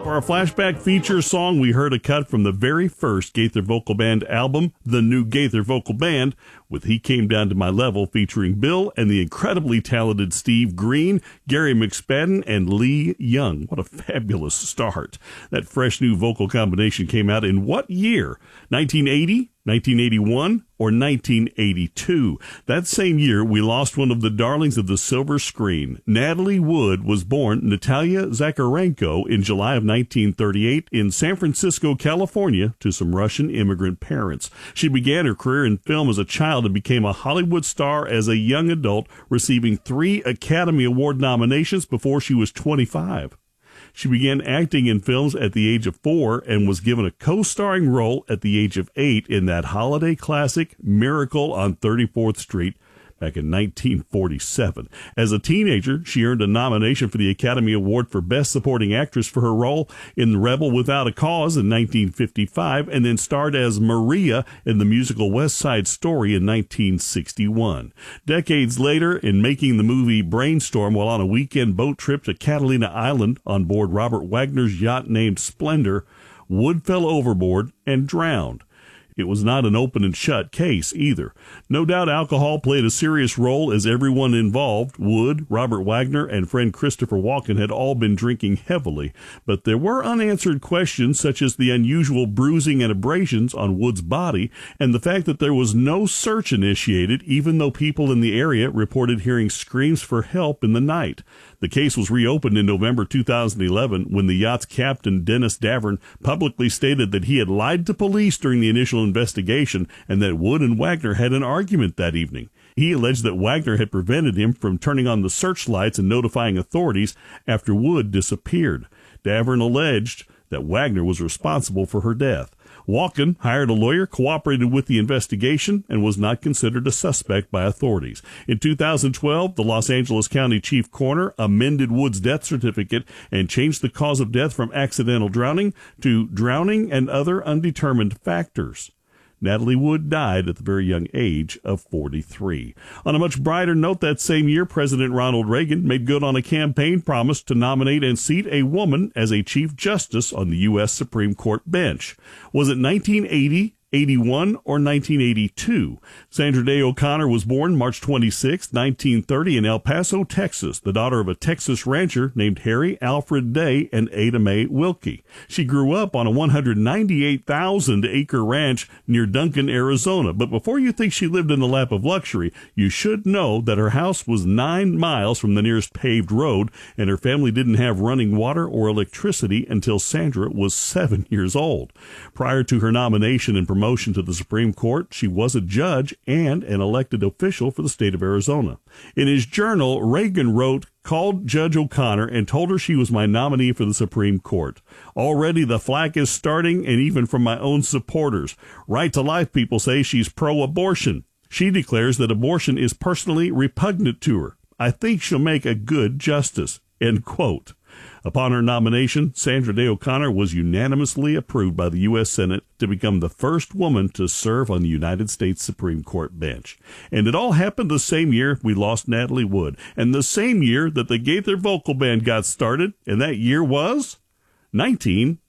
For our flashback feature song, we heard a cut from the very first Gaither Vocal Band album, The New Gaither Vocal Band, with He Came Down to My Level, featuring Bill and the incredibly talented Steve Green, Gary McSpadden, and Lee Young. What a fabulous start. That fresh new vocal combination came out in what year? 1980? 1981 or 1982. That same year, we lost one of the darlings of the silver screen. Natalie Wood was born Natalia Zakharenko in July of 1938 in San Francisco, California, to some Russian immigrant parents. She began her career in film as a child and became a Hollywood star as a young adult, receiving 3 Academy Award nominations before she was 25. She began acting in films at the age of 4 and was given a co-starring role at the age of 8 in that holiday classic Miracle on 34th Street back in 1947. As a teenager, she earned a nomination for the Academy Award for Best Supporting Actress for her role in Rebel Without a Cause in 1955, and then starred as Maria in the musical West Side Story in 1961. Decades later, in making the movie Brainstorm while on a weekend boat trip to Catalina Island on board Robert Wagner's yacht named Splendor, Wood fell overboard and drowned. It was not an open and shut case either. No doubt alcohol played a serious role, as everyone involved, Wood, Robert Wagner, and friend Christopher Walken, had all been drinking heavily. But there were unanswered questions such as the unusual bruising and abrasions on Wood's body and the fact that there was no search initiated, even though people in the area reported hearing screams for help in the night. The case was reopened in November 2011 when the yacht's captain, Dennis Davern, publicly stated that he had lied to police during the initial investigation and that Wood and Wagner had an argument that evening. He alleged that Wagner had prevented him from turning on the searchlights and notifying authorities after Wood disappeared. Davern alleged that Wagner was responsible for her death. Walken hired a lawyer, cooperated with the investigation, and was not considered a suspect by authorities. In 2012, the Los Angeles County Chief Coroner amended Wood's death certificate and changed the cause of death from accidental drowning to drowning and other undetermined factors. Natalie Wood died at the very young age of 43. On a much brighter note, that same year, President Ronald Reagan made good on a campaign promise to nominate and seat a woman as a Chief Justice on the U.S. Supreme Court bench. Was it 1980? 81 or 1982. Sandra Day O'Connor was born March 26, 1930 in El Paso, Texas, the daughter of a Texas rancher named Harry Alfred Day and Ada Mae Wilkie. She grew up on a 198,000-acre ranch near Duncan, Arizona. But before you think she lived in the lap of luxury, you should know that her house was 9 miles from the nearest paved road, and her family didn't have running water or electricity until Sandra was 7 years old. Prior to her nomination and promotion to the Supreme Court, she was a judge and an elected official for the state of Arizona. In his journal, Reagan wrote, "Called Judge O'Connor and told her she was my nominee for the Supreme Court. Already the flack is starting, and even from my own supporters. Right to Life people say she's pro-abortion. She declares that abortion is personally repugnant to her. I think she'll make a good justice." End quote. Upon her nomination, Sandra Day O'Connor was unanimously approved by the U.S. Senate to become the first woman to serve on the United States Supreme Court bench. And it all happened the same year we lost Natalie Wood, and the same year that the Gaither Vocal Band got started, and that year was 1982.